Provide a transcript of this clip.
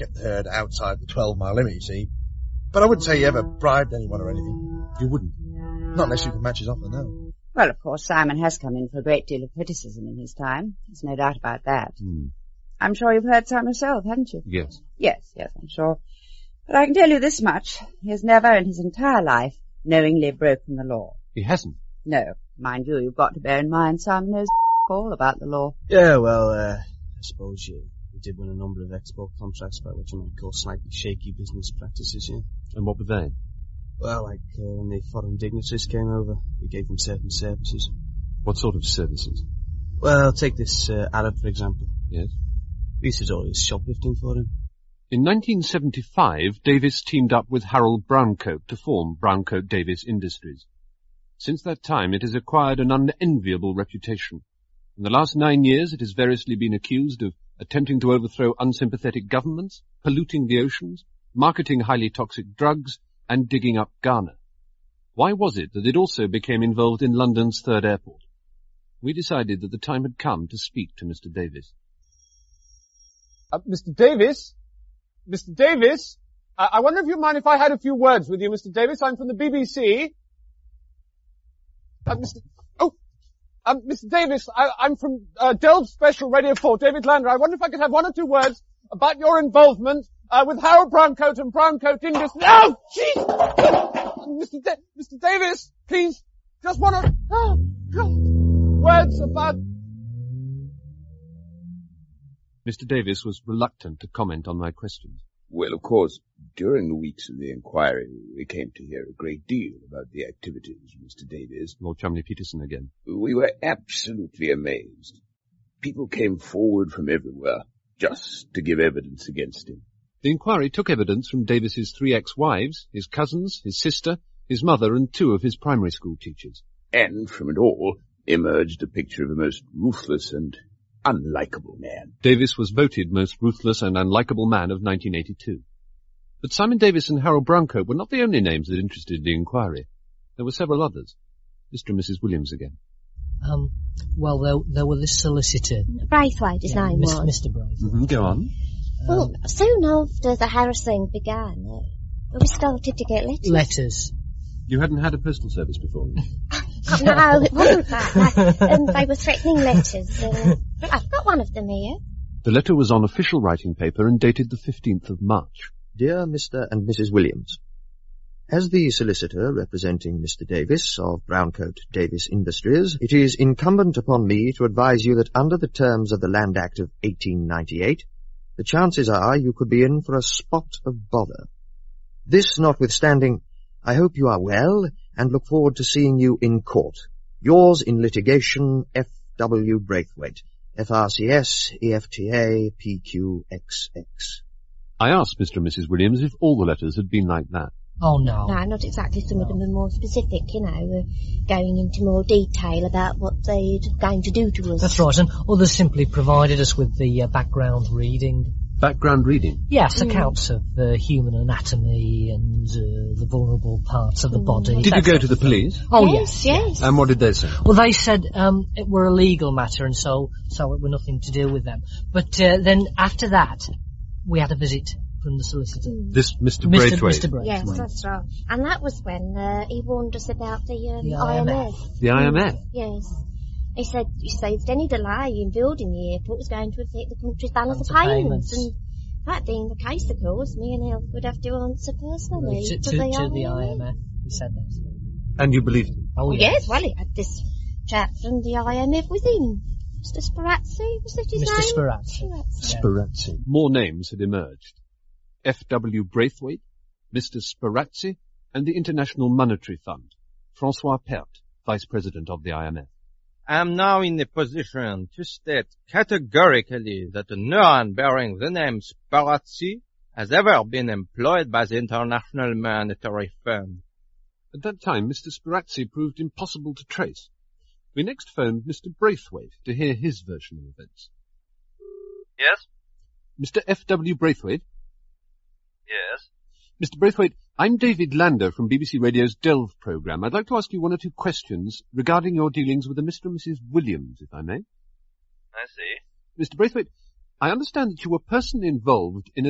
kept the herd outside the 12-mile limit, you see. But I wouldn't say he ever bribed anyone or anything. You wouldn't. Not unless you could match his offer, no. Well, of course, Simon has come in for a great deal of criticism in his time. There's no doubt about that. I'm sure you've heard some yourself, haven't you? Yes. Yes, I'm sure. But I can tell you this much. He has never in his entire life knowingly broken the law. He hasn't? No. Mind you, you've got to bear in mind Simon knows all about the law. Yeah, well, I suppose we did win a number of export contracts by what you might call slightly shaky business practices, yeah. And what were they? Well, like when the foreign dignitaries came over, we gave them certain services. What sort of services? Well, take this Arab, for example. Yes. We used to do all his shoplifting for him. In 1975, Davis teamed up with Harold Browncoat to form Browncoat Davis Industries. Since that time, it has acquired an unenviable reputation. In the last 9 years, it has variously been accused of attempting to overthrow unsympathetic governments, polluting the oceans, marketing highly toxic drugs, and digging up Ghana. Why was it that it also became involved in London's third airport? We decided that the time had come to speak to Mr. Davis. Mr. Davis? Mr. Davis? I wonder if you mind if I had a few words with you, Mr. Davis. I'm from the BBC. Mr. Davis, I'm from Delve Special Radio 4, David Lander. I wonder if I could have one or two words about your involvement with Harold Browncoat and Browncoat Industries. Oh, jeez! Mr. Davis, please, just one or words about... Mr. Davis was reluctant to comment on my questions. Well, of course, during the weeks of the inquiry, we came to hear a great deal about the activities of Mr. Davis. Lord Cholmondeley-Peterson again. We were absolutely amazed. People came forward from everywhere just to give evidence against him. The inquiry took evidence from Davis's 3 ex-wives, his cousins, his sister, his mother, and 2 of his primary school teachers. And from it all emerged a picture of a most ruthless and unlikable man. Davis was voted most ruthless and unlikable man of 1982. But Simon Davis and Harold Browncoat were not the only names that interested the inquiry. There were several others. Mr. and Mrs. Williams again. Well, there were this solicitor. Braithwaite, his name was. Mr. Braithwaite. Go on. Well, soon after the harassing began, we started to get letters. You hadn't had a postal service before? No, it wasn't that. They were threatening letters. I've got one of them here. The letter was on official writing paper and dated the 15th of March. Dear Mr. and Mrs. Williams, as the solicitor representing Mr. Davis of Browncoat Davis Industries, it is incumbent upon me to advise you that under the terms of the Land Act of 1898, the chances are you could be in for a spot of bother. This notwithstanding, I hope you are well and look forward to seeing you in court. Yours in litigation, F.W. Braithwaite, FRCS, EFTA, PQXX. I asked Mr. and Mrs. Williams if all the letters had been like that. Oh, no. No, not exactly. Some of them are more specific, going into more detail about what they're going to do to us. That's right, and others simply provided us with the background reading. Background reading? Yes, accounts of human anatomy and the vulnerable parts of the body. Did you go to the police? Oh, yes. And what did they say? Well, they said it were a legal matter, and so it were nothing to do with them. But then after that, we had a visit from the solicitor. This Mr. Braithwaite? Mr. Braithwaite. Yes, that's right. And that was when he warned us about the IMF. The IMF? Yes. He said if any delay in building the airport was going to affect the country's balance of payments. And that being the case, of course, me and Al would have to answer personally to the IMF. He said that. And you believed him? Oh, yes. Well, he had this chap from the IMF with him. Mr. Sparazzi, was that his name? Mr. Sparazzi. More names had emerged. F.W. Braithwaite, Mr. Sparazzi, and the International Monetary Fund, François Pert, Vice President of the IMF. I am now in a position to state categorically that no one bearing the name Sparazzi has ever been employed by the International Monetary Fund. At that time, Mr. Sparazzi proved impossible to trace. We next phoned Mr. Braithwaite to hear his version of events. Yes? Mr. F.W. Braithwaite? Yes? Mr. Braithwaite, I'm David Lander from BBC Radio's Delve programme. I'd like to ask you one or two questions regarding your dealings with a Mr. and Mrs. Williams, if I may. I see. Mr. Braithwaite, I understand that you were personally involved in a